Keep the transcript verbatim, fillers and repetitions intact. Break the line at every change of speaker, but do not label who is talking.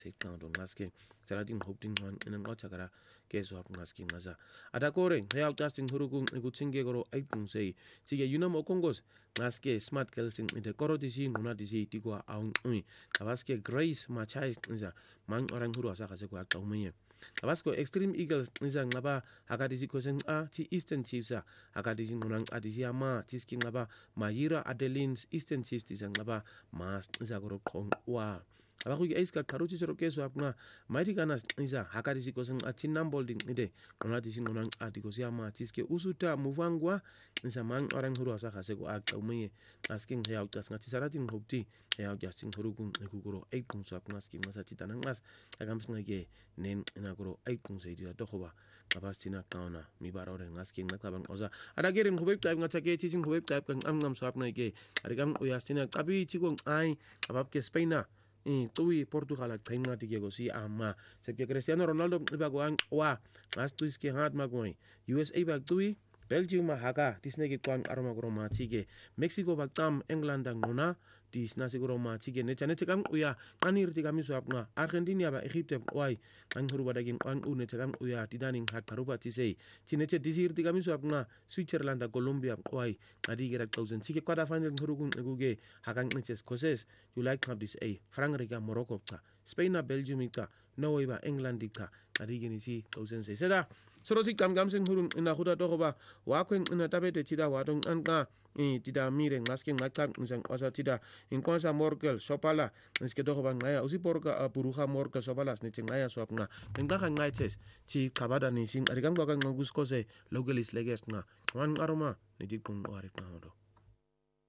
seqando ngaske salatin hopting wan inen ngochakara keso hap ngaski ngaza adakore heal casting hurugung ikutinge goro aipung sei sige yunam okongos ngaske smart kelsing ite koro disi nguna disi tigwa aung ui kabaske grace machais nza mang orang huru asaka se kwa kaumenye kabasko extreme eagles nza ngaba hakadisi kosen a ti eastern chiefs a hakadisi ngunang adisi ama tiski ngaba mayira adelines eastern chiefs tisa ngaba mas nza goro kong wa abakugi aiska karuchi soro keso apnga maiti kanas nza hakadisi kosen a tinambol ding ide nguna disi ngunang adikosi ama tiske usuta muvangwa nza mang orang huru asaka se kwa kaumenye asking heal tas ngati saratin hopti heal jasting hurugung ekugoro aipung so apnga skin ngasa titanang mas agams ngage nen inagoro aipung se dira dohoba kabastina kauna mi barore ngasking nakabang oza adagerin hubek type ngachake teaching hubek type kang amngam so apna ge adikam uyastina kabi chigong ai kabab ke spaina i tui Portugal ak tainga tigego si ama se ke Cristiano Ronaldo ibago ang wa as tuis ke hat magoi U S A bag tui Belgium haka tisne ke kwang aroma goro ma tige Mexico bag tam England ang nona dis nasi goro ma tige ne chane chekam uya kanir tigami so apna Argentina ba Egypt wai ang huru badagin kwang une chekam uya tidaning hat karuba tisei chineche disir tigami so apna Switzerland Colombia wai adi gerak thousand sike kwada final hurugun eguge hakang niches koses you like have this a Frankreich Morocco ta Spain Belgium ta Norway ba England ta adi geni si thousand se seda soro si kam kam sing hurun ina huda to ba wa kwen ina tabete tida wa dong anka i tida mire ngasking ngakam nsang asa tida in konsa morkel sopala nske to ba ngaya usi porka puruha morkel sopala sne ngaya swap nga ngda kan ngai ches chi kabada ni sing arigam ba kan ngusko se logelis leges nga wan aroma ni dipung warit na hodo